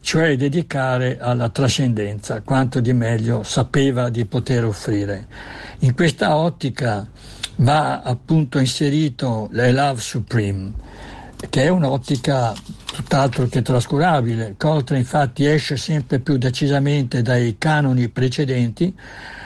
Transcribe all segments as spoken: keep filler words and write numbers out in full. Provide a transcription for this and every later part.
cioè dedicare alla trascendenza quanto di meglio sapeva di poter offrire. In questa ottica va appunto inserito le Love Supreme, che è un'ottica tutt'altro che trascurabile. Coltrane infatti esce sempre più decisamente dai canoni precedenti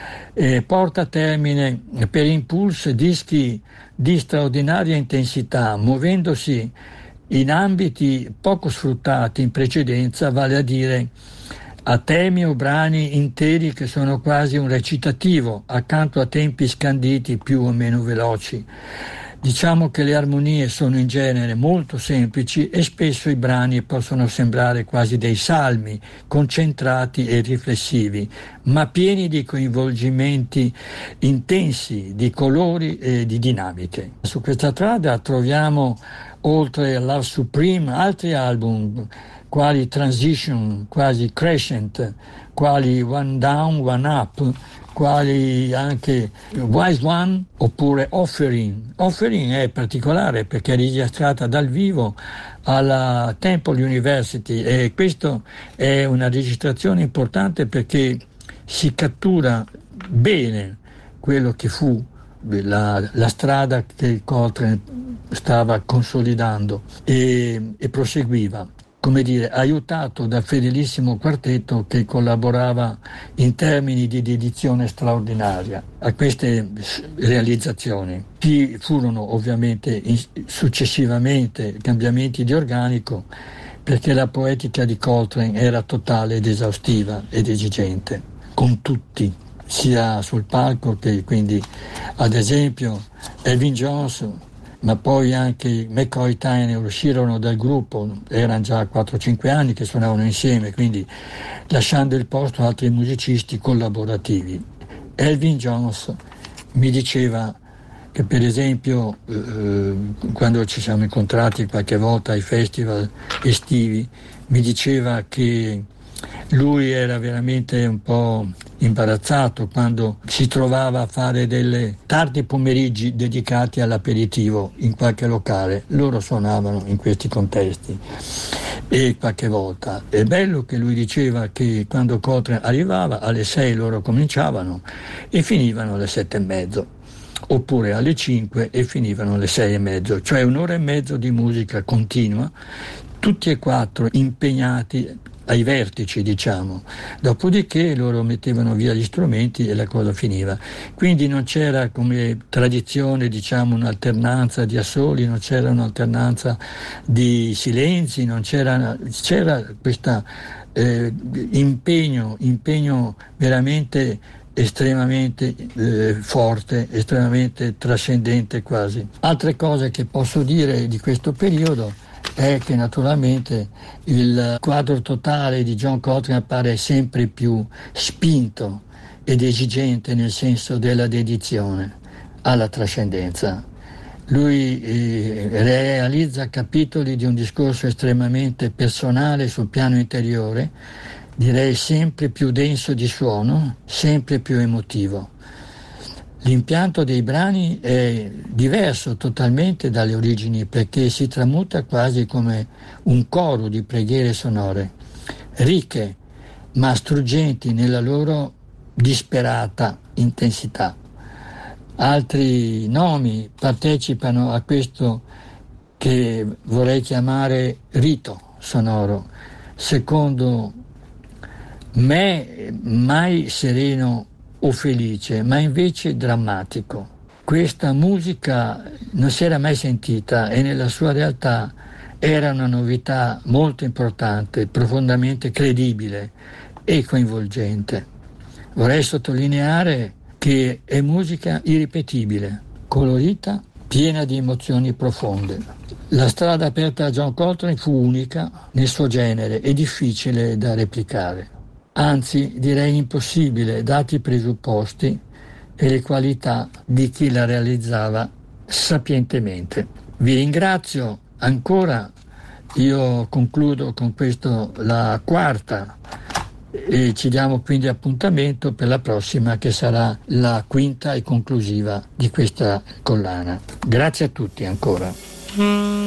e porta a termine per impulso dischi di straordinaria intensità, muovendosi in ambiti poco sfruttati in precedenza, vale a dire a temi o brani interi che sono quasi un recitativo, accanto a tempi scanditi più o meno veloci. Diciamo che le armonie sono in genere molto semplici e spesso i brani possono sembrare quasi dei salmi, concentrati e riflessivi, ma pieni di coinvolgimenti intensi, di colori e di dinamiche. Su questa strada troviamo, oltre a Love Supreme, altri album quali Transition, quasi Crescent, quali One Down, One Up, quali anche Wise One oppure Offering. Offering è particolare perché è registrata dal vivo alla Temple University e questo è una registrazione importante perché si cattura bene quello che fu la, la strada che Coltrane stava consolidando e, e proseguiva, come dire, aiutato dal fedelissimo quartetto che collaborava in termini di dedizione straordinaria a queste realizzazioni. Ci furono ovviamente successivamente cambiamenti di organico perché la poetica di Coltrane era totale ed esaustiva ed esigente, con tutti, sia sul palco che quindi, ad esempio, Elvin Jones, ma poi anche McCoy Tyner uscirono dal gruppo, erano già quattro cinque anni che suonavano insieme, quindi lasciando il posto a altri musicisti collaborativi. Elvin Jones mi diceva che per esempio eh, quando ci siamo incontrati qualche volta ai festival estivi, mi diceva che lui era veramente un po' imbarazzato quando si trovava a fare delle tardi pomeriggi dedicati all'aperitivo in qualche locale. Loro suonavano in questi contesti e qualche volta è bello che lui diceva che quando Coltrane arrivava alle sei loro cominciavano e finivano alle sette e mezzo, oppure alle cinque e finivano alle sei e mezzo, cioè un'ora e mezzo di musica continua, tutti e quattro impegnati ai vertici, diciamo. Dopodiché loro mettevano via gli strumenti e la cosa finiva. Quindi non c'era come tradizione, diciamo, un'alternanza di assoli, non c'era un'alternanza di silenzi, non c'era, c'era questo eh, impegno, impegno veramente estremamente eh, forte, estremamente trascendente quasi. Altre cose che posso dire di questo periodo è che naturalmente il quadro totale di John Coltrane appare sempre più spinto ed esigente nel senso della dedizione alla trascendenza. Lui eh, realizza capitoli di un discorso estremamente personale sul piano interiore, direi sempre più denso di suono, sempre più emotivo. L'impianto dei brani è diverso totalmente dalle origini perché si tramuta quasi come un coro di preghiere sonore, ricche ma struggenti nella loro disperata intensità. Altri nomi partecipano a questo che vorrei chiamare rito sonoro, secondo me mai sereno o felice, ma invece drammatico. Questa musica non si era mai sentita e nella sua realtà era una novità molto importante, profondamente credibile e coinvolgente. Vorrei sottolineare che è musica irripetibile, colorita, piena di emozioni profonde. La strada aperta a John Coltrane fu unica nel suo genere e difficile da replicare. Anzi, direi impossibile, dati i presupposti e le qualità di chi la realizzava sapientemente. Vi ringrazio ancora, io concludo con questo la quarta e ci diamo quindi appuntamento per la prossima che sarà la quinta e conclusiva di questa collana. Grazie a tutti ancora.